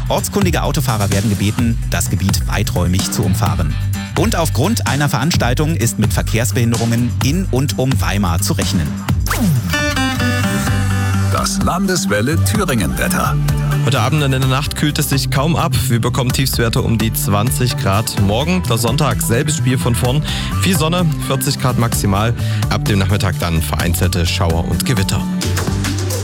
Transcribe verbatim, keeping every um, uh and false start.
Ortskundige Autofahrer werden gebeten, das Gebiet weiträumig zu umfahren. Und aufgrund einer Veranstaltung ist mit Verkehrsbehinderungen in und um Weimar zu rechnen. Das Landeswelle Thüringen-Wetter. Heute Abend und in der Nacht kühlt es sich kaum ab. Wir bekommen Tiefstwerte um die zwanzig Grad. Morgen, der Sonntag, selbes Spiel von vorn. Viel Sonne, vierzig Grad maximal. Ab dem Nachmittag dann vereinzelte Schauer und Gewitter.